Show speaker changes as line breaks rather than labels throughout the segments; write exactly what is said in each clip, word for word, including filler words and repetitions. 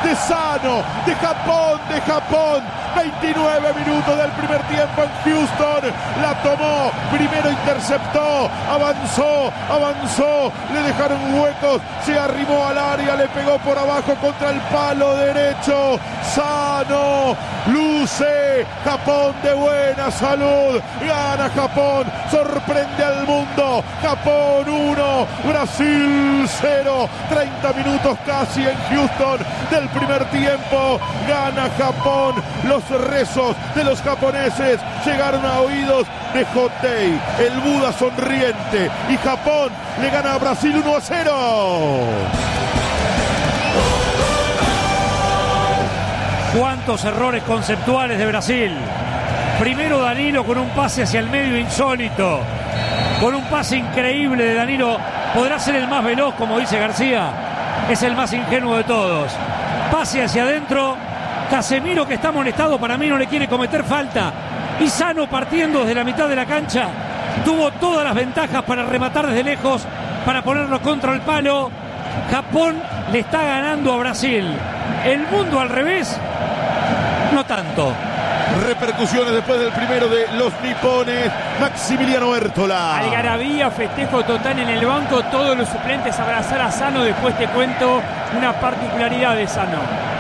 de Sano, de Japón, de Japón. veintinueve minutos del primer tiempo en Houston. La tomó, primero interceptó, avanzó, avanzó, le dejaron huecos, se arrimó al área, le pegó por abajo contra el palo derecho. Sano, luce, Japón de buena salud, gana Japón, sorprende al mundo. Japón uno, Brasil cero, treinta minutos casi en Houston del primer tiempo, gana Japón. Los rezos de los japoneses llegaron a oídos de Hotei, el Buda sonriente, y Japón le gana a Brasil uno a cero.
Cuántos errores conceptuales de Brasil. Primero Danilo con un pase hacia el medio insólito, con un pase increíble de Danilo. Podrá ser el más veloz, como dice García, es el más ingenuo de todos. Pase hacia adentro, Casemiro, que está molestado, para mí no le quiere cometer falta, y Sano, partiendo desde la mitad de la cancha, tuvo todas las ventajas para rematar desde lejos, para ponerlo contra el palo. Japón le está ganando a Brasil. El mundo al revés, no tanto.
Repercusiones después del primero de los nipones. Maximiliano Hértola.
Algarabía, festejo total en el banco, todos los suplentes abrazar a Sano. Después te cuento una particularidad de Sano.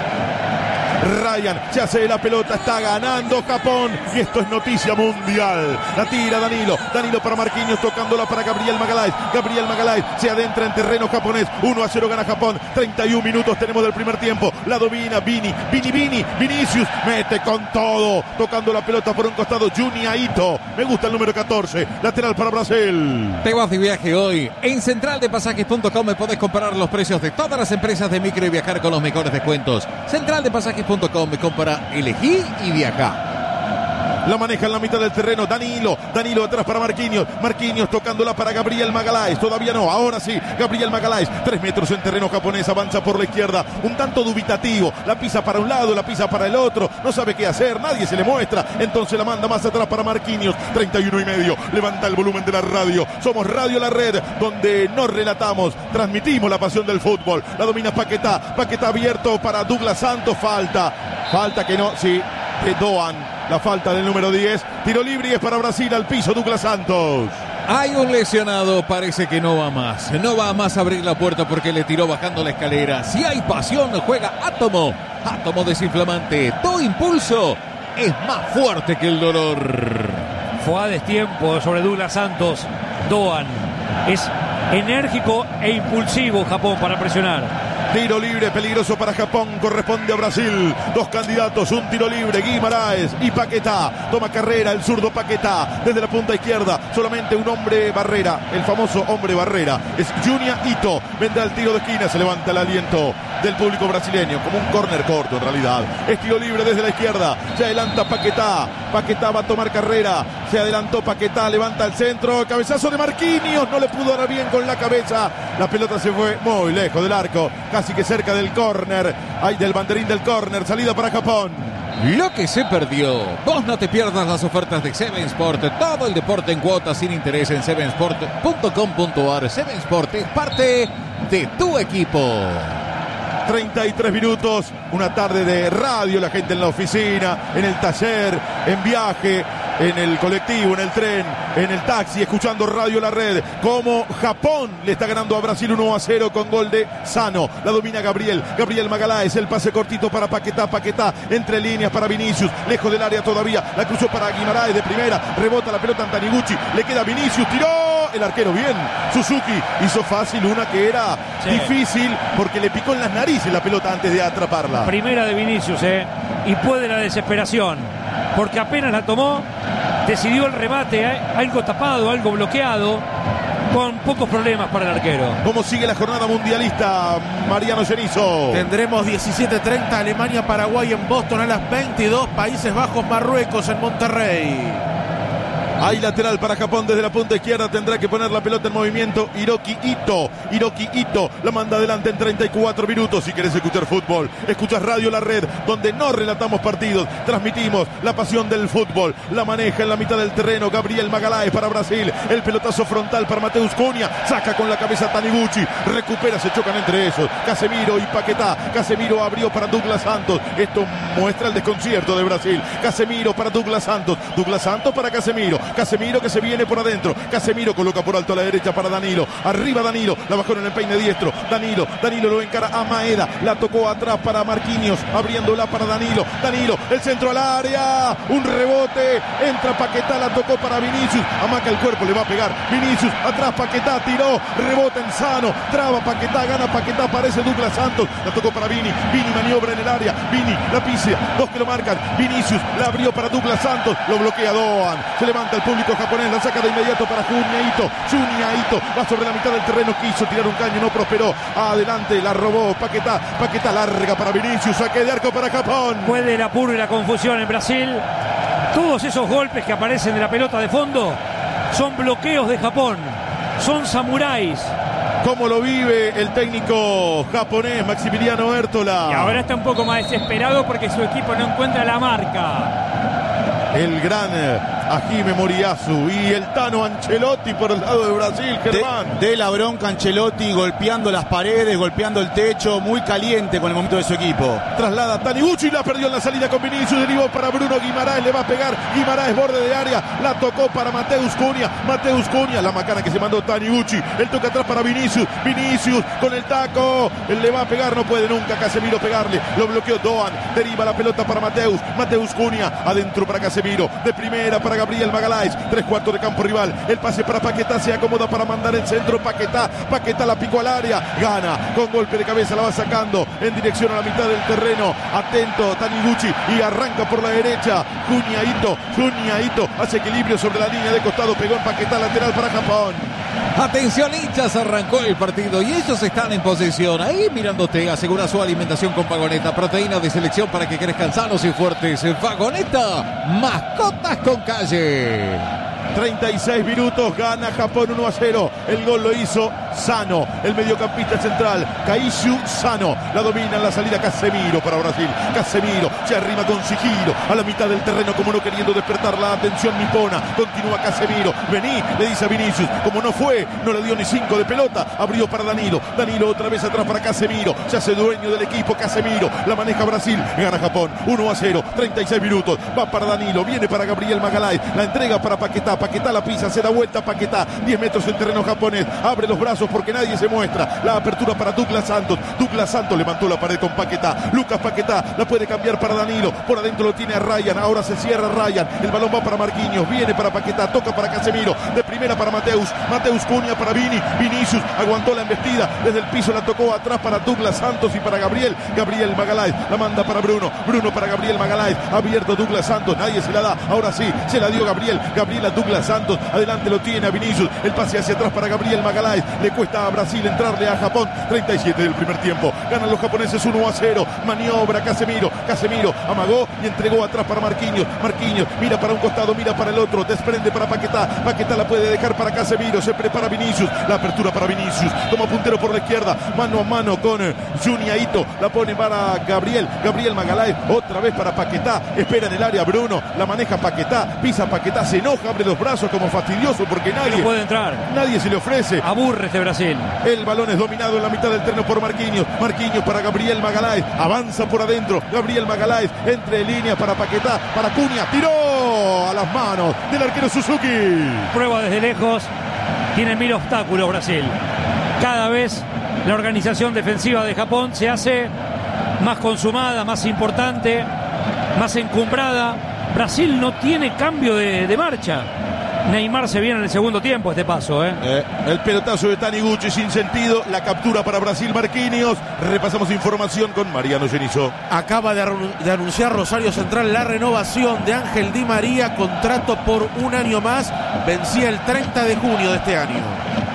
Ryan se hace de la pelota, está ganando Japón y esto es noticia mundial. La tira Danilo, Danilo para Marquinhos, tocándola para Gabriel Magalhães. Gabriel Magalhães se adentra en terreno japonés. uno a cero gana Japón. treinta y un minutos tenemos del primer tiempo. La domina Vini, Vini, Vini, Vinicius mete con todo, tocando la pelota por un costado. Junya Ito, me gusta el número catorce, lateral para Brasil.
Te vas de viaje hoy. En central de pasajes punto com me podés comparar los precios de todas las empresas de micro y viajar con los mejores descuentos. central de pasajes punto com, me compara, elegí y viaja.
La maneja en la mitad del terreno Danilo, Danilo atrás para Marquinhos, Marquinhos tocándola para Gabriel Magalhães, todavía no, ahora sí, Gabriel Magalhães, tres metros en terreno japonés, avanza por la izquierda, un tanto dubitativo, la pisa para un lado, la pisa para el otro, no sabe qué hacer, nadie se le muestra, entonces la manda más atrás para Marquinhos, treinta y uno y medio, levanta el volumen de la radio, somos Radio La Red, donde nos relatamos, transmitimos la pasión del fútbol, la domina Paquetá, Paquetá abierto para Douglas Santos, falta, falta que no, sí, de Doan. La falta del número diez, tiro libre y es para Brasil, al piso Douglas Santos.
Hay un lesionado, parece que no va más. No va más a abrir la puerta porque le tiró bajando la escalera. Si hay pasión, juega Átomo. Átomo desinflamante. Todo impulso es más fuerte que el dolor.
Fue a destiempo sobre Douglas Santos. Doan es enérgico e impulsivo Japón para presionar.
Tiro libre peligroso para Japón, corresponde a Brasil. Dos candidatos, un tiro libre, Guimaraes y Paquetá. Toma carrera el zurdo Paquetá desde la punta izquierda. Solamente un hombre barrera, el famoso hombre barrera. Es Junya Ito. Vendrá el tiro de esquina, se levanta el aliento del público brasileño, como un córner corto en realidad. Es tiro libre desde la izquierda. Se adelanta Paquetá. Paquetá va a tomar carrera. Se adelantó Paquetá, levanta el centro. Cabezazo de Marquinhos. No le pudo dar bien con la cabeza. La pelota se fue muy lejos del arco. Casi que cerca del córner. Hay del banderín del córner. Salida para Japón.
Lo que se perdió. Vos no te pierdas las ofertas de Seven Sport. Todo el deporte en cuotas sin interés en seven sport punto com punto ar. Seven Sport es parte de tu equipo.
treinta y tres minutos, una tarde de radio, la gente en la oficina, en el taller, en viaje, en el colectivo, en el tren, en el taxi, escuchando Radio La Red, como Japón le está ganando a Brasil uno a cero con gol de Sano. La domina Gabriel, Gabriel Magalhães, el pase cortito para Paquetá, Paquetá, entre líneas para Vinicius, lejos del área todavía, la cruzó para Guimaraes de primera, rebota la pelota en Taniguchi, le queda Vinicius, tiró, el arquero bien, Suzuki hizo fácil una que era sí. difícil porque le picó en las narices la pelota antes de atraparla.
Primera de Vinicius, eh, y puede la desesperación, porque apenas la tomó, decidió el remate, eh, algo tapado, algo bloqueado, con pocos problemas para el arquero.
¿Cómo sigue la jornada mundialista, Mariano Cenizo?
Tendremos diecisiete treinta Alemania, Paraguay en Boston, a las veintidós Países Bajos, Marruecos en Monterrey.
Hay lateral para Japón desde la punta izquierda. Tendrá que poner la pelota en movimiento Hiroki Ito. Hiroki Ito la manda adelante en treinta y cuatro minutos. Si querés escuchar fútbol, escuchas Radio La Red, donde no relatamos partidos, transmitimos la pasión del fútbol. La maneja en la mitad del terreno Gabriel Magalhães para Brasil. El pelotazo frontal para Mateus Cunha. Saca con la cabeza Taniguchi. Recupera, se chocan entre esos Casemiro y Paquetá. Casemiro abrió para Douglas Santos. Esto muestra el desconcierto de Brasil. Casemiro para Douglas Santos. Douglas Santos para Casemiro. Casemiro que se viene por adentro. Casemiro coloca por alto a la derecha para Danilo. Arriba Danilo. La bajó en el peine diestro. Danilo. Danilo lo encara a Maeda. La tocó atrás para Marquinhos. Abriéndola para Danilo. Danilo. El centro al área. Un rebote. Entra Paquetá. La tocó para Vinicius. Amaca el cuerpo. Le va a pegar. Vinicius. Atrás Paquetá. Tiró. Rebota en Sano. Traba Paquetá. Gana Paquetá. Aparece Douglas Santos. La tocó para Vini. Vini maniobra en el área. Vini la pisa. Dos que lo marcan. Vinicius. La abrió para Douglas Santos. Lo bloquea Doan. Se levanta el público japonés, la saca de inmediato para Junya Ito. Junya Ito va sobre la mitad del terreno, quiso tirar un caño, no prosperó. Adelante, la robó Paquetá. Paquetá larga para Vinicius, saque de arco para Japón.
Puede el apuro y la confusión en Brasil. Todos esos golpes que aparecen de la pelota de fondo son bloqueos de Japón. Son samuráis.
¿Cómo lo vive el técnico japonés Maximiliano Hértola?
Y ahora está un poco más desesperado porque su equipo no encuentra la marca.
El gran Hajime Moriyasu y el Tano Ancelotti por el lado de Brasil, Germán.
De, de la bronca Ancelotti golpeando las paredes, golpeando el techo, muy caliente con el momento de su equipo.
Traslada Taniguchi, la perdió en la salida con Vinicius, derivó para Bruno Guimaraes, le va a pegar Guimaraes, borde de área, la tocó para Mateus Cunha, Mateus Cunha, la macana que se mandó Taniguchi, el toque atrás para Vinicius, Vinicius con el taco, él le va a pegar, no puede nunca Casemiro pegarle, lo bloqueó Doan, deriva la pelota para Mateus, Mateus Cunha, adentro para Casemiro, de primera para Gabriel Magalhães, tres cuartos de campo rival, el pase para Paquetá, se acomoda para mandar el centro, Paquetá, Paquetá la picó al área, gana, con golpe de cabeza la va sacando en dirección a la mitad del terreno, atento Taniguchi y arranca por la derecha, Junya Ito, Junya Ito hace equilibrio sobre la línea de costado, pegó en Paquetá, lateral para Japón.
Atención hinchas, arrancó el partido y ellos están en posesión. Ahí mirándote, asegura su alimentación con Vagoneta. Proteína de selección para que crezcan sanos y fuertes. Vagoneta, mascotas con calle.
treinta y seis minutos, gana Japón uno a cero. El gol lo hizo Sano, el mediocampista central, Kaishu Sano. La domina en la salida Casemiro para Brasil. Casemiro se arrima con sigilo a la mitad del terreno, como no queriendo despertar la atención nipona. Continúa Casemiro. Vení, le dice a Vinicius. Como no fue, no le dio ni cinco de pelota. Abrió para Danilo. Danilo otra vez atrás para Casemiro. Se hace dueño del equipo Casemiro. La maneja Brasil. Gana Japón uno a cero. treinta y seis minutos. Va para Danilo. Viene para Gabriel Magalhães. La entrega para Paquetá. Paquetá la pisa. Se da vuelta Paquetá. diez metros en terreno japonés. Abre los brazos porque nadie se muestra. La apertura para Douglas Santos. Douglas Santos levantó la pared con Paquetá. Lucas Paquetá la puede cambiar para Danilo. Por adentro lo tiene a Ryan. Ahora se cierra Ryan. El balón va para Marquinhos. Viene para Paquetá. Toca para Casemiro. De primera para Mateus. Mateus Cunha para Vini. Vinicius aguantó la embestida. Desde el piso la tocó atrás para Douglas Santos y para Gabriel. Gabriel Magalhães la manda para Bruno. Bruno para Gabriel Magalhães. Abierto Douglas Santos. Nadie se la da. Ahora sí. Se la dio Gabriel. Gabriel a Douglas Santos. Adelante lo tiene a Vinicius. El pase hacia atrás para Gabriel Magalhães. Le cuesta a Brasil entrarle a Japón. treinta y siete del primer tiempo. Ganan los japoneses uno a cero. Maniobra Casemiro. Casemiro amagó y entregó atrás para Marquinhos. Marquinhos mira para un costado, mira para el otro. Desprende para Paquetá. Paquetá la puede dejar para Casemiro. Se prepara Vinicius. La apertura para Vinicius. Toma puntero por la izquierda. Mano a mano con Junya Ito. La pone para Gabriel. Gabriel Magalhães. Otra vez para Paquetá. Espera en el área Bruno. La maneja Paquetá. Pisa Paquetá. Se enoja. Abre los brazos como fastidioso porque nadie
no puede entrar.
Nadie se le ofrece.
Aburre este Brasil.
El balón es dominado en la mitad del terreno por Marquinhos. Marquinhos para Gabriel Magalhães. Avanza por adentro. Gabriel Magalhães entre líneas para Paquetá. Para Cunha. Tiró a las manos del arquero Suzuki.
Prueba desde lejos. Tiene mil obstáculos Brasil. Cada vez la organización defensiva de Japón se hace más consumada, más importante, más encumbrada. Brasil no tiene cambio de, de marcha. Neymar se viene en el segundo tiempo este paso, ¿eh?
Eh, el pelotazo de Taniguchi sin sentido. La captura para Brasil Marquinhos. Repasamos información con Mariano Genizó.
Acaba de, de anunciar Rosario Central la renovación de Ángel Di María. Contrato por un año más. Vencía el treinta de junio de este año.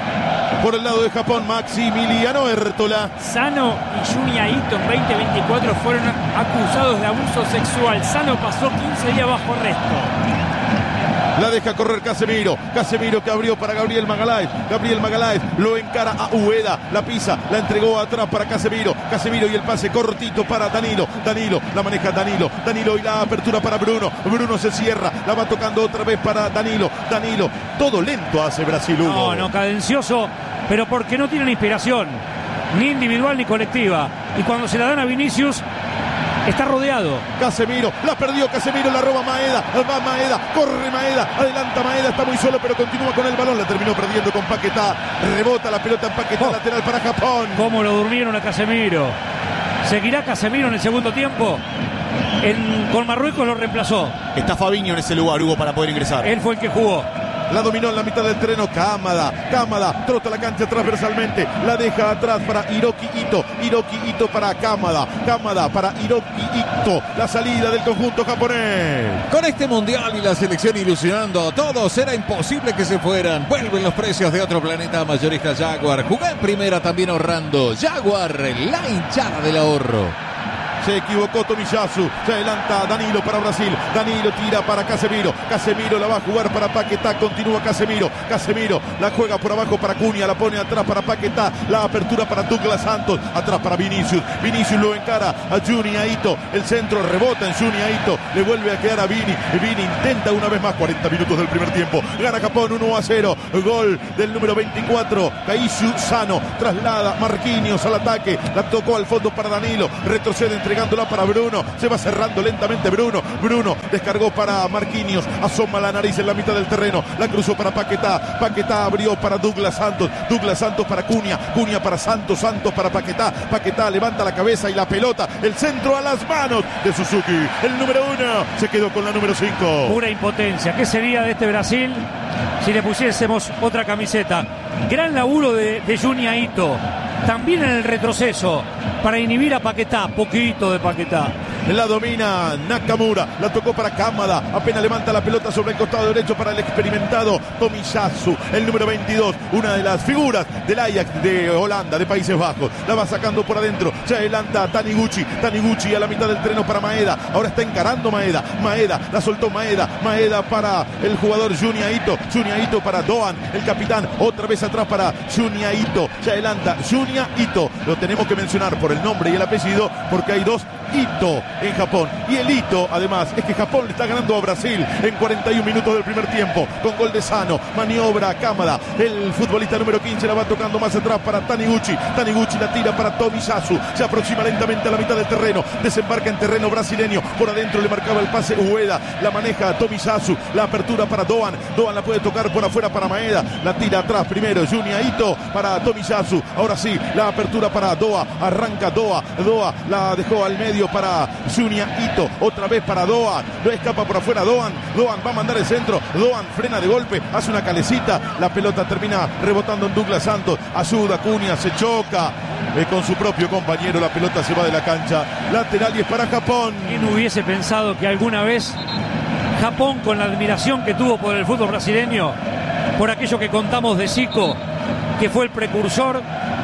Por el lado de Japón, Maximiliano Hértola.
Sano y Junya Ito en veinte veinticuatro fueron acusados de abuso sexual. Sano pasó quince días bajo arresto.
La deja correr Casemiro. Casemiro que abrió para Gabriel Magaláes. Gabriel Magaláes lo encara a Ueda. La pisa, la entregó atrás para Casemiro. Casemiro y el pase cortito para Danilo. Danilo, la maneja Danilo. Danilo y la apertura para Bruno. Bruno se cierra. La va tocando otra vez para Danilo. Danilo, todo lento hace Brasil. Hugo.
No, no, cadencioso, pero porque no tienen inspiración, ni individual ni colectiva. Y cuando se la dan a Vinicius, está rodeado.
Casemiro, la perdió Casemiro, la roba Maeda, va Maeda, corre Maeda, adelanta Maeda, está muy solo pero continúa con el balón, la terminó perdiendo con Paquetá, rebota la pelota en Paquetá, oh, lateral para Japón.
¿Cómo lo durmieron a Casemiro? ¿Seguirá Casemiro en el segundo tiempo? En, con Marruecos lo reemplazó.
Está Fabinho en ese lugar, Hugo, para poder ingresar.
Él fue el que jugó.
La dominó en la mitad del terreno Cámara. Cámara trota la cancha transversalmente. La deja atrás para Hiroki Ito. Hiroki Ito para Cámara. Cámara para Hiroki Ito. La salida del conjunto japonés.
Con este mundial y la selección ilusionando a todos, era imposible que se fueran. Vuelven los precios de otro planeta. Mayorista Jaguar. Jugá en primera también ahorrando. Jaguar, la hinchada del ahorro.
Se equivocó Tomiyasu, se adelanta Danilo para Brasil, Danilo tira para Casemiro, Casemiro la va a jugar para Paquetá, continúa Casemiro, Casemiro la juega por abajo para Cunha, la pone atrás para Paquetá, la apertura para Douglas Santos, atrás para Vinicius, Vinicius lo encara a Juni Aito, el centro rebota en Juni Aito, le vuelve a quedar a Vini, Vini intenta una vez más, cuarenta minutos del primer tiempo, gana Japón uno a cero, gol del número veinticuatro, Kaishu Sano, traslada Marquinhos al ataque, la tocó al fondo para Danilo, retrocede entre entregándola para Bruno, se va cerrando lentamente Bruno, Bruno descargó para Marquinhos, asoma la nariz en la mitad del terreno, la cruzó para Paquetá, Paquetá abrió para Douglas Santos, Douglas Santos para Cunha, Cunha para Santos, Santos para Paquetá, Paquetá levanta la cabeza y la pelota, el centro a las manos de Suzuki, el número uno, se quedó con la número cinco.
Pura impotencia, ¿qué sería de este Brasil si le pusiésemos otra camiseta? Gran laburo de, de Juni Aito, también en el retroceso, para inhibir a Paquetá, poquito de Paquetá.
La domina Nakamura, la tocó para Kamada, apenas levanta la pelota sobre el costado derecho para el experimentado Tomiyasu, el número veintidós, una de las figuras del Ajax de Holanda, de Países Bajos, la va sacando por adentro, se adelanta Taniguchi, Taniguchi a la mitad del terreno para Maeda, ahora está encarando Maeda, Maeda, la soltó Maeda, Maeda para el jugador Juni Aito, Juni Aito para Doan, el capitán, otra vez atrás para Juni Aito, se adelanta Juni Aito, lo tenemos que mencionar por el nombre y el apellido, porque hay dos Ito en Japón, y el hito además es que Japón le está ganando a Brasil en cuarenta y un minutos del primer tiempo, con gol de Sano, maniobra Kamada, el futbolista número quince la va tocando más atrás para Taniguchi, Taniguchi la tira para Tomiyasu, se aproxima lentamente a la mitad del terreno, desembarca en terreno brasileño, por adentro le marcaba el pase Ueda, la maneja Tomiyasu, la apertura para Doan, Doan la puede tocar por afuera para Maeda, la tira atrás primero Juni Aito para Tomiyasu, ahora sí, la apertura para Doa, arranca Doa, Doa la dejó al medio para Juni Aito, otra vez para Doan, no escapa por afuera Doan, Doan va a mandar el centro, Doan frena de golpe, hace una calecita, la pelota termina rebotando en Douglas Santos, ayuda Cunha, se choca eh, con su propio compañero, la pelota se va de la cancha, lateral y es para Japón.
¿Quién hubiese pensado que alguna vez Japón, con la admiración que tuvo por el fútbol brasileño, por aquello que contamos de Zico, que fue el precursor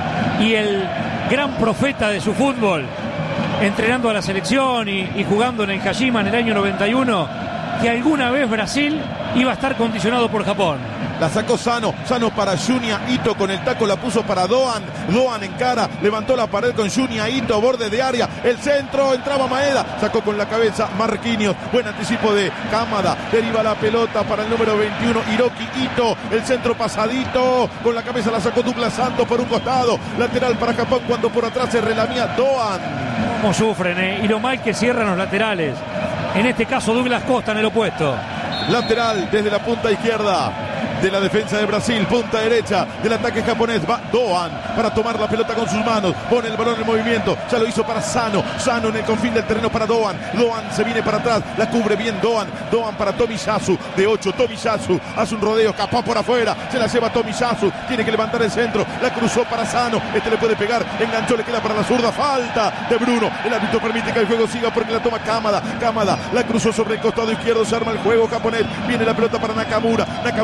y el gran profeta de su fútbol, entrenando a la selección y, y jugando en el Kashima en el año noventa y uno, que alguna vez Brasil iba a estar condicionado por Japón?
La sacó Sano, Sano para Juni Aito, con el taco la puso para Doan, Doan en cara, levantó la pared con Juni Aito, borde de área, el centro, entraba Maeda, sacó con la cabeza Marquinhos, buen anticipo de Kamada, deriva la pelota para el número veintiuno, Hiroki Ito, el centro pasadito, con la cabeza la sacó Douglas Santos por un costado, lateral para Japón cuando por atrás se relamía Doan.
Cómo sufren, eh? Y lo mal que cierran los laterales, en este caso Douglas Costa en el opuesto.
Lateral desde la punta izquierda de la defensa de Brasil, punta derecha del ataque japonés, va Doan para tomar la pelota con sus manos, pone el balón en movimiento, ya lo hizo para Sano, Sano en el confín del terreno para Doan, Doan se viene para atrás, la cubre bien Doan, Doan para Tomiyasu, de ocho, Tomiyasu hace un rodeo, capaz por afuera, se la lleva Tomiyasu, tiene que levantar el centro, la cruzó para Sano, este le puede pegar, enganchó, le queda para la zurda, falta de Bruno, el árbitro permite que el juego siga porque la toma Kamada, Kamada la cruzó sobre el costado izquierdo, se arma el juego japonés, viene la pelota para Nakamura, Nakamura para Maeda,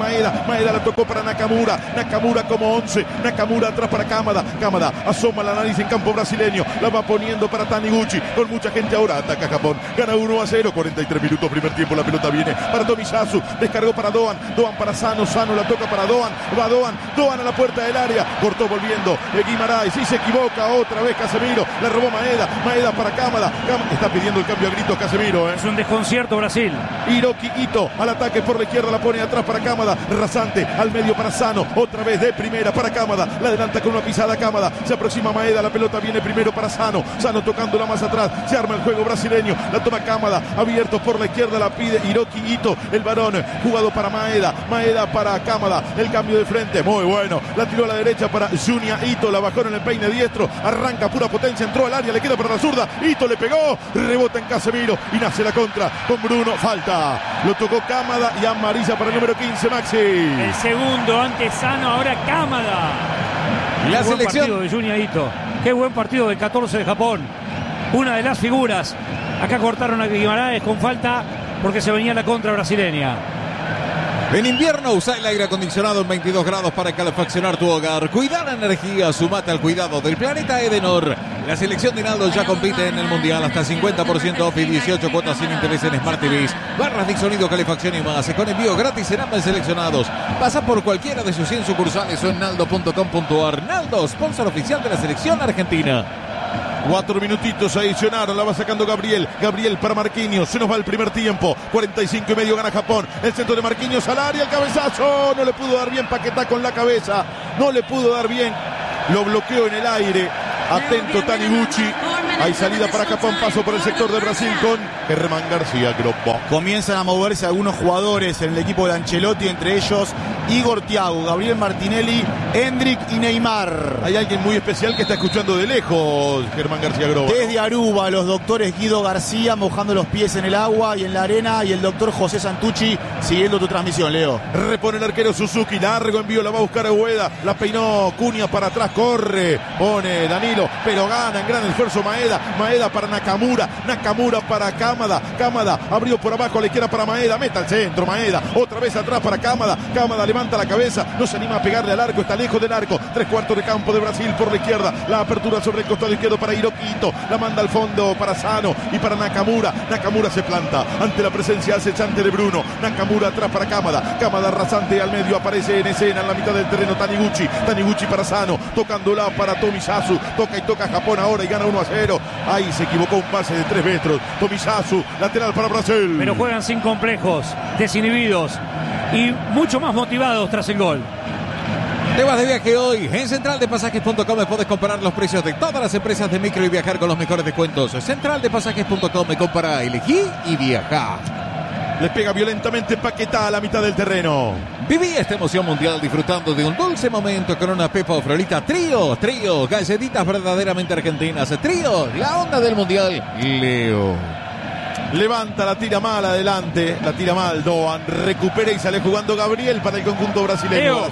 Maeda, Maeda la tocó para Nakamura, Nakamura como once, Nakamura atrás para Kamada, Kamada asoma la nariz en campo brasileño, la va poniendo para Taniguchi, con mucha gente ahora, ataca Japón, gana uno a cero, cuarenta y tres minutos primer tiempo, la pelota viene para Tomiyasu, descargó para Doan, Doan para Sano, Sano la toca para Doan, va Doan, Doan a la puerta del área, cortó volviendo, eh, Guimaraes, y se equivoca otra vez Casemiro, la robó Maeda, Maeda para Kamada, Kamada está pidiendo el cambio a gritos Casemiro, eh.
Es un desconcierto Brasil.
Hiroki Ito al ataque por la izquierda, la pone atrás para Kamada, rasante al medio para Sano, otra vez de primera para Kamada, la adelanta con una pisada Kamada, se aproxima Maeda, la pelota viene primero para Sano, Sano tocándola más atrás, se arma el juego brasileño, la toma Kamada, abierto por la izquierda, la pide Hiroki Ito, el varón, jugado para Maeda, Maeda para Kamada, el cambio de frente, muy bueno, la tiró a la derecha para Junya Ito, la bajó en el peine diestro, arranca pura potencia, entró al área, le queda para la zurda, Ito le pegó, rebota en Casemiro y nace la contra con Bruno, falta, lo tocó Kamada y amarilla para el número quince, Maxi.
El segundo ante Sano, ahora Kamada.
La
Qué
selección
buen
partido de Junya Ito. Qué buen partido del catorce de Japón. Una de las figuras. Acá cortaron a Guimaraes con falta porque se venía la contra brasileña.
En invierno usa el aire acondicionado en veintidós grados para calefaccionar tu hogar. Cuidar la energía, sumate al cuidado del planeta Edenor. La selección de Naldo ya compite en el Mundial. Hasta cincuenta por ciento off y dieciocho cuotas sin interés en Smart T Vs. Barras de sonido, calefacción y más. Con envío gratis en ambos seleccionados. Pasa por cualquiera de sus cien sucursales o en naldo punto com punto ar. Naldo, sponsor oficial de la selección argentina.
Cuatro minutitos adicionaron, la va sacando Gabriel. Gabriel para Marquinhos, se nos va el primer tiempo. cuarenta y cinco y medio gana Japón. El centro de Marquinhos al área, el cabezazo. No le pudo dar bien Paquetá con la cabeza. No le pudo dar bien. Lo bloqueó en el aire. Atento Taniguchi. Hay salida para Japón, paso por el sector de Brasil con Germán García Groppo.
Comienzan a moverse algunos jugadores en el equipo de Ancelotti, entre ellos Igor Thiago, Gabriel Martinelli, Hendrik y Neymar.
Hay alguien muy especial que está escuchando de lejos, Germán García Groppo.
Desde Aruba, los doctores Guido García mojando los pies en el agua y en la arena, y el doctor José Santucci siguiendo tu transmisión, Leo.
Repone el arquero Suzuki, largo envío, la va a buscar a Ueda, la peinó Cunha para atrás, corre, pone Danilo, pero gana en gran esfuerzo Maeda. Maeda para Nakamura, Nakamura para Kamada, Kamada abrió por abajo a la izquierda para Maeda, meta al centro Maeda, otra vez atrás para Kamada, Kamada levanta la cabeza, no se anima a pegarle al arco, está lejos del arco, tres cuartos de campo de Brasil por la izquierda, la apertura sobre el costado izquierdo para Hiroki Ito, la manda al fondo para Sano y para Nakamura, Nakamura se planta ante la presencia acechante de Bruno, Nakamura atrás para Kamada, Kamada rasante al medio, aparece en escena en la mitad del terreno Taniguchi, Taniguchi para Sano, tocándola para Tomiyasu, toca y toca Japón ahora y gana uno a cero. Ahí se equivocó, un pase de tres metros. Tomiyasu, lateral para Brasil.
Pero juegan sin complejos, desinhibidos y mucho más motivados tras el gol.
Te vas de viaje hoy. En central de pasajes punto com puedes comparar los precios de todas las empresas de micro y viajar con los mejores descuentos. central de pasajes punto com, compara, elegí y viaja.
Le pega violentamente Paquetá a la mitad del terreno.
Viví esta emoción mundial disfrutando de un dulce momento con una pepa o frolita Trío, Trío, galletitas verdaderamente argentinas. Trío, la onda del mundial. Leo.
Levanta, la tira mal adelante, la tira mal Doan, recupera y sale jugando Gabriel para el conjunto brasileño.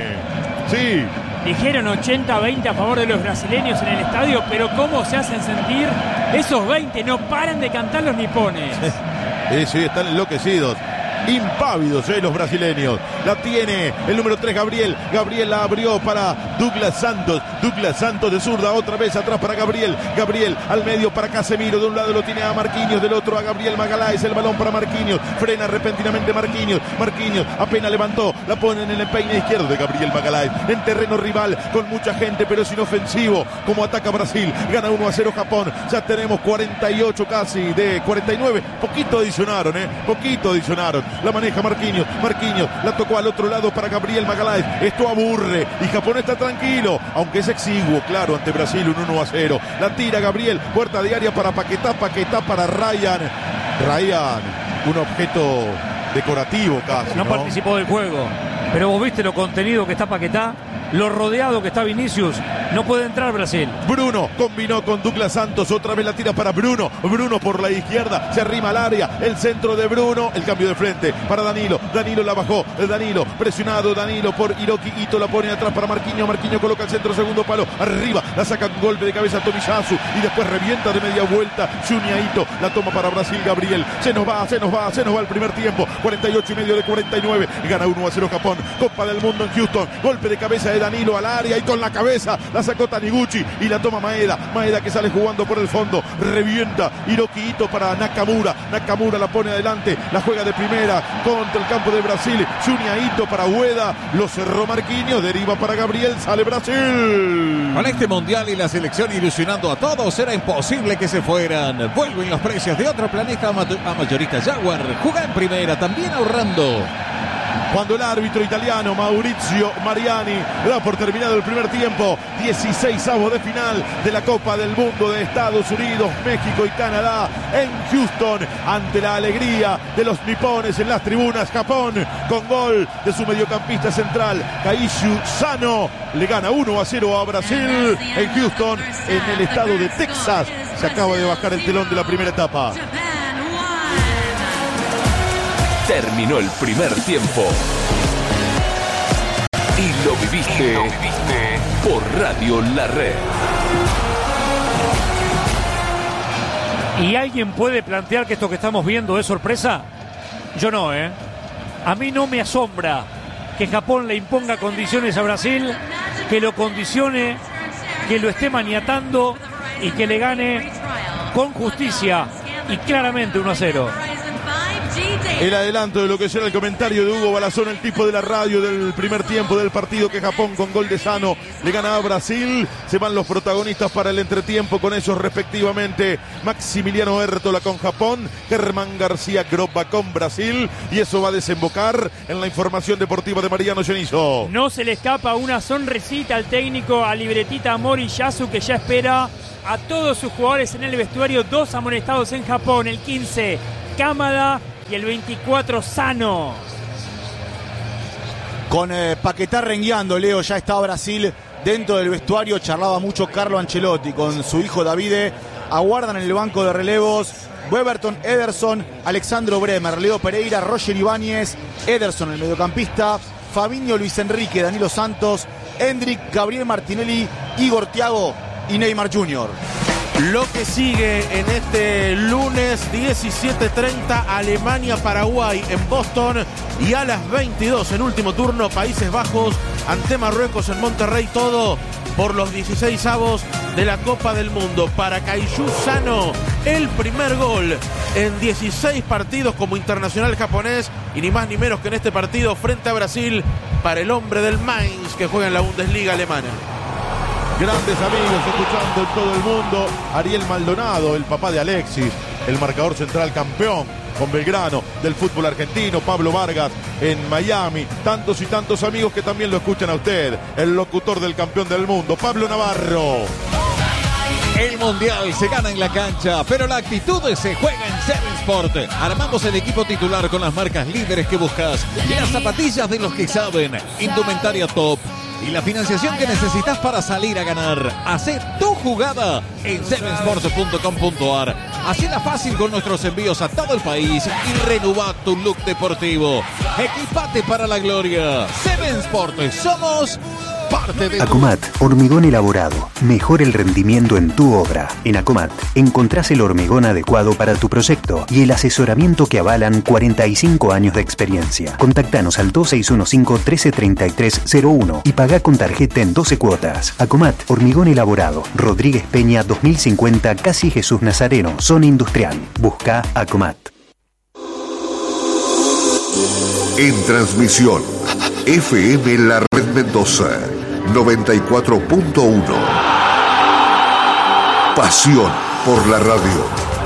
Sí.
Dijeron ochenta a veinte a favor de los brasileños en el estadio, pero cómo se hacen sentir esos veinte, no paran de cantar los nipones.
Sí, sí, están enloquecidos. Impávidos, eh, los brasileños. La tiene el número tres, Gabriel. Gabriel la abrió para Douglas Santos. Douglas Santos de zurda, otra vez atrás para Gabriel. Gabriel al medio para Casemiro. De un lado lo tiene a Marquinhos, del otro a Gabriel Magaláes. El balón para Marquinhos. Frena repentinamente Marquinhos. Marquinhos apenas levantó. La ponen en el peine izquierdo de Gabriel Magaláes. En terreno rival, con mucha gente, pero es inofensivo. Como ataca Brasil. Gana uno a cero Japón. Ya tenemos cuarenta y ocho casi de cuarenta y nueve. Poquito adicionaron, eh. Poquito adicionaron. La maneja Marquinhos, Marquinhos la tocó al otro lado para Gabriel Magaláes. Esto aburre y Japón está tranquilo, aunque es exiguo, claro, ante Brasil, un uno a cero. La tira Gabriel, puerta de área para Paquetá, Paquetá para Ryan. Ryan, un objeto decorativo casi,
No,
¿no?
participó del juego, pero vos viste lo contenido que está Paquetá, lo rodeado que está Vinicius. No puede entrar Brasil.
Bruno combinó con Douglas Santos. Otra vez la tira para Bruno. Bruno por la izquierda. Se arrima al área. El centro de Bruno. El cambio de frente para Danilo. Danilo la bajó. Danilo presionado. Danilo por Hiroki Ito. La pone atrás para Marquinhos. Marquinhos coloca el centro. Segundo palo. Arriba. La saca un golpe de cabeza Tomiyasu. Y después revienta de media vuelta. Junya Ito. La toma para Brasil. Gabriel. Se nos va. Se nos va. Se nos va el primer tiempo. cuarenta y ocho y medio de cuarenta y nueve. Gana uno a cero Japón. Copa del Mundo en Houston. Golpe de cabeza de Danilo al área. Y con la cabeza la sacó Taniguchi. Y la toma Maeda. Maeda que sale jugando por el fondo. Revienta Hiroki Ito para Nakamura. Nakamura la pone adelante. La juega de primera contra el campo de Brasil. Junya Ito para Ueda. Lo cerró Marquinhos. Deriva para Gabriel. Sale Brasil.
Con este mundial y la selección ilusionando a todos, era imposible que se fueran. Vuelven los precios de otro planeta a Mayorista Jaguar. Juega en primera, también ahorrando.
Cuando el árbitro italiano Maurizio Mariani da por terminado el primer tiempo, dieciseisavos de final de la Copa del Mundo de Estados Unidos, México y Canadá en Houston, ante la alegría de los nipones en las tribunas. Japón con gol de su mediocampista central Kaishu Sano le gana uno a cero a Brasil en Houston, en el estado de Texas. Se acaba de bajar el telón de la primera etapa.
Terminó el primer tiempo. Y lo viviste, lo viviste por Radio La Red.
¿Y alguien puede plantear que esto que estamos viendo es sorpresa? Yo no, ¿eh? A mí no me asombra que Japón le imponga condiciones a Brasil, que lo condicione, que lo esté maniatando y que le gane con justicia y claramente uno a cero.
El adelanto de lo que será el comentario de Hugo Balazón, el tipo de la radio del primer tiempo del partido, que Japón con gol de Sano le gana a Brasil. Se van los protagonistas para el entretiempo con esos respectivamente: Maximiliano Hértola con Japón, Germán García Groba con Brasil, y eso va a desembocar en la información deportiva de Mariano Genizo.
No se le escapa una sonrisita al técnico, a libretita Moriyasu, que ya espera a todos sus jugadores en el vestuario. Dos amonestados en Japón, el quince Kamada y el veinticuatro Sano.
Con eh, Paquetá rengueando, Leo, ya está Brasil dentro del vestuario. Charlaba mucho Carlo Ancelotti con su hijo Davide. Aguardan en el banco de relevos Weberton, Ederson, Alexandro Bremer, Leo Pereira, Roger Ibáñez, Ederson el mediocampista, Fabinho, Luis Enrique, Danilo Santos, Hendrik, Gabriel Martinelli, Igor Thiago y Neymar junior
Lo que sigue en este lunes diecisiete treinta, Alemania-Paraguay en Boston, y a las veintidós en último turno, Países Bajos ante Marruecos en Monterrey, todo por los dieciseisavos de la Copa del Mundo. Para Kaishu Sano, el primer gol en dieciséis partidos como internacional japonés, y ni más ni menos que en este partido frente a Brasil, para el hombre del Mainz que juega en la Bundesliga alemana.
Grandes amigos escuchando en todo el mundo. Ariel Maldonado, el papá de Alexis, el marcador central campeón con Belgrano del fútbol argentino. Pablo Vargas en Miami. Tantos y tantos amigos que también lo escuchan a usted. El locutor del campeón del mundo, Pablo Navarro.
El mundial se gana en la cancha, pero la actitud se juega en Seven Sport. Armamos el equipo titular con las marcas líderes que buscas, las zapatillas de los que saben, indumentaria top y la financiación que necesitas para salir a ganar. Hacé tu jugada en seven sports punto com punto a r. Hacela fácil con nuestros envíos a todo el país y renueva tu look deportivo. Equipate para la gloria. Seven Sport, somos parte de
Acomat, hormigón elaborado. Mejora el rendimiento en tu obra. En Acomat encontrás el hormigón adecuado para tu proyecto y el asesoramiento que avalan cuarenta y cinco años de experiencia. Contactanos al dos seis uno cinco, uno tres tres tres cero uno y pagá con tarjeta en doce cuotas. Acomat, hormigón elaborado. Rodríguez Peña dos mil cincuenta, Casi Jesús Nazareno, zona industrial. Busca Acomat.
En transmisión, F M La Red Mendoza, noventa y cuatro punto uno. Pasión por la radio.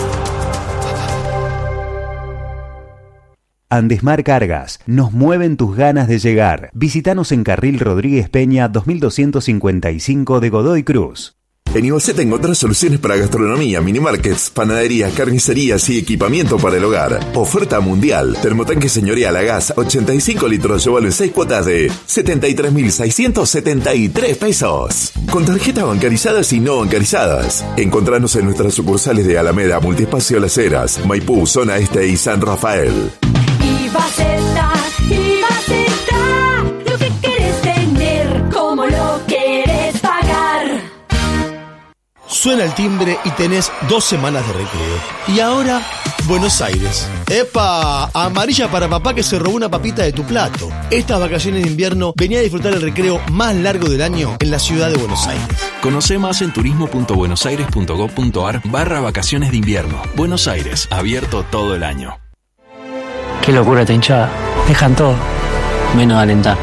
Andesmar Cargas, nos mueven tus ganas de llegar. Visítanos en Carril Rodríguez Peña dos mil doscientos cincuenta y cinco de Godoy Cruz.
En Ivoceta encontrás soluciones para gastronomía, minimarkets, panaderías, carnicerías y equipamiento para el hogar. Oferta mundial. Termotanque señorial a gas, ochenta y cinco litros, llévalo en seis cuotas de setenta y tres mil seiscientos setenta y tres pesos. Con tarjetas bancarizadas y no bancarizadas. Encontranos en nuestras sucursales de Alameda, Multiespacio Las Heras, Maipú, Zona Este y San Rafael.
Ivoceta, Ivoceta, lo que querés tener, como lo querés pagar.
Suena el timbre y tenés dos semanas de recreo. Y ahora, Buenos Aires. ¡Epa! Amarilla para papá que se robó una papita de tu plato. Estas vacaciones de invierno venía a disfrutar el recreo más largo del año en la ciudad de Buenos Aires.
Conoce más en turismo.buenosaires.gov.ar barra vacaciones de invierno. Buenos Aires, abierto todo el año.
Qué locura esta hinchada. Dejan todo, menos alentar.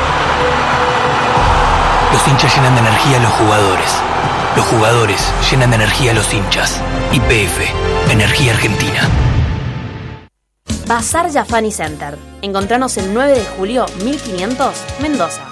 Los hinchas llenan de energía a los jugadores. Los jugadores llenan de energía a los hinchas. Y P F, Energía Argentina.
Bazar Jafani Center. Encontranos el nueve de julio mil quinientos, Mendoza.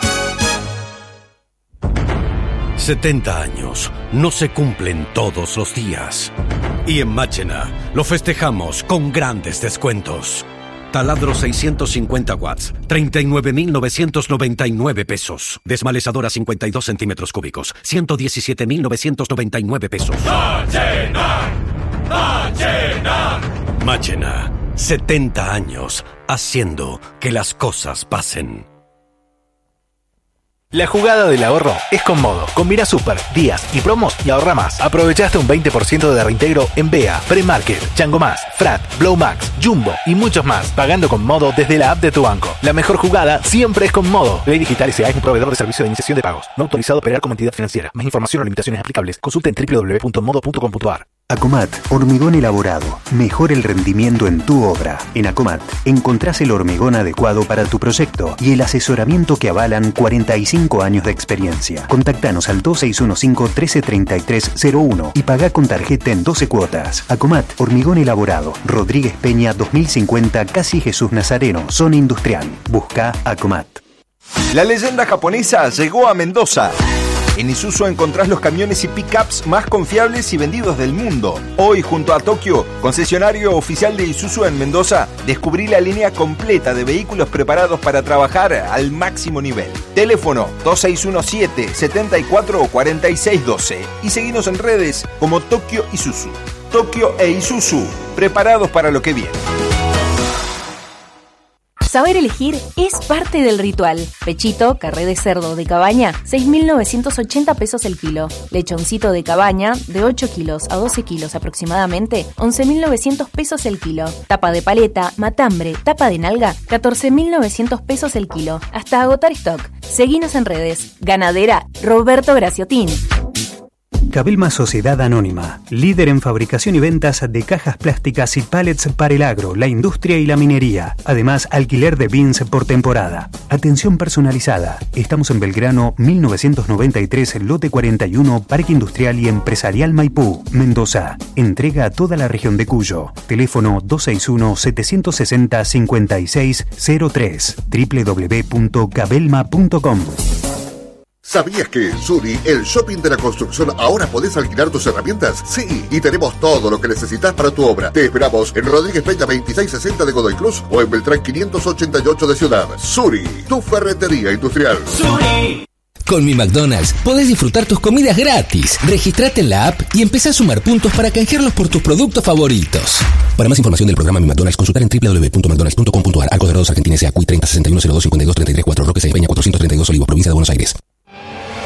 setenta años no se cumplen todos los días. Y en Máchena lo festejamos con grandes descuentos. Taladro seiscientos cincuenta watts, treinta y nueve mil novecientos noventa y nueve pesos. Desmalezadora cincuenta y dos centímetros cúbicos, ciento diecisiete mil novecientos noventa y nueve pesos. ¡Máchena! ¡Máchena! Máchena, setenta años haciendo que las cosas pasen.
La jugada del ahorro es con Modo. Combina super, días y promos y ahorra más. Aprovechaste un veinte por ciento de reintegro en B E A, Premarket, Chango Más, Frat, Blow Max, Jumbo y muchos más. Pagando con Modo desde la app de tu banco. La mejor jugada siempre es con Modo. Ley Digital S A es un proveedor de servicio de iniciación de pagos. No autorizado a operar como entidad financiera. Más información o limitaciones aplicables. Consulta en doble u doble u doble u punto modo punto com punto a r.
Acomat, hormigón elaborado. Mejora el rendimiento en tu obra. En Acomat encontrás el hormigón adecuado para tu proyecto y el asesoramiento que avalan cuarenta y cinco años de experiencia. Contactanos al dos seis uno cinco, uno tres tres tres cero uno y pagá con tarjeta en doce cuotas. Acomat, hormigón elaborado. Rodríguez Peña dos mil cincuenta, Casi Jesús Nazareno, Zona Industrial. Busca Acomat.
La leyenda japonesa llegó a Mendoza. En Isuzu encontrás los camiones y pickups más confiables y vendidos del mundo. Hoy, junto a Tokio, concesionario oficial de Isuzu en Mendoza, descubrí la línea completa de vehículos preparados para trabajar al máximo nivel. Teléfono dos seis uno siete, siete cuatro, cuatro seis uno dos y seguinos en redes como Tokio Isuzu. Tokio e Isuzu, preparados para lo que viene.
Saber elegir es parte del ritual. Pechito, carré de cerdo de cabaña, seis mil novecientos ochenta pesos el kilo. Lechoncito de cabaña, de ocho kilos a doce kilos aproximadamente, once mil novecientos pesos el kilo. Tapa de paleta, matambre, tapa de nalga, catorce mil novecientos pesos el kilo. Hasta agotar stock. Seguinos en redes. Ganadera Roberto Graciotín.
Cabelma Sociedad Anónima, líder en fabricación y ventas de cajas plásticas y pallets para el agro, la industria y la minería. Además, alquiler de bins por temporada. Atención personalizada. Estamos en Belgrano mil novecientos noventa y tres, lote cuarenta y uno, Parque Industrial y Empresarial Maipú, Mendoza. Entrega a toda la región de Cuyo. Teléfono dos seis uno, siete seis cero, cinco seis cero tres. doble u doble u doble u punto cabelma punto com.
¿Sabías que en Suri, el shopping de la construcción, ahora podés alquilar tus herramientas? Sí, y tenemos todo lo que necesitas para tu obra. Te esperamos en Rodríguez Peña veintiséis sesenta de Godoy Cruz o en Beltrán quinientos ochenta y ocho de Ciudad. Suri, tu ferretería industrial. Suri.
Con mi McDonald's podés disfrutar tus comidas gratis. Registrate en la app y empezá a sumar puntos para canjearlos por tus productos favoritos. Para más información del programa Mi McDonald's, consultar en doble u doble u doble u punto mcdonalds punto com punto a r. Arcos Dorados Argentina S A. C U I treinta sesenta y uno cero dos cincuenta y dos treinta y tres cuatro. Roque Peña cuatrocientos treinta y dos Olivos, provincia de Buenos Aires.